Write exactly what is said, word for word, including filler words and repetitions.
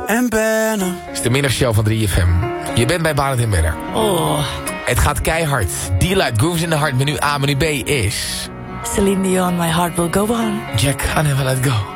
en Benne. Het is de middagshow van drie F M. Je bent bij Barend en Benner. Oh. Het gaat keihard. Deal uit Grooves in the Heart. Menu A, menu B is... Celine Dion, My Heart Will Go On. Jack, I Never Let Go.